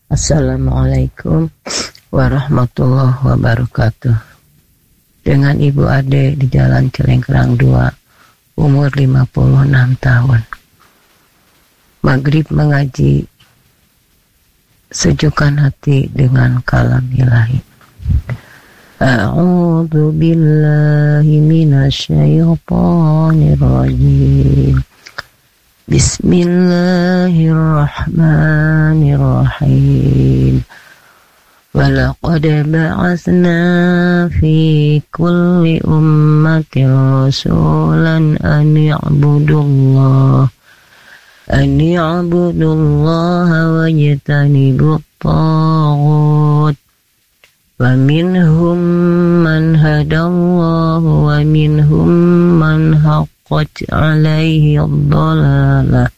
Assalamualaikum warahmatullahi wabarakatuh. Dengan Ibu Ade di Jalan Celengkerang 2, umur 56 tahun. Maghrib mengaji, sejukkan hati dengan kalam ilahi. A'udzu billahi minasyaitonir rajim. Bismillahirrahmanirrahim. Walaqad ba'atsna fi kulli ummatin rasulan an i'budullaha wajtanibut taghut. Wa minhum man hadallahu wa minhum man haqqat alaihi ad-dhalalah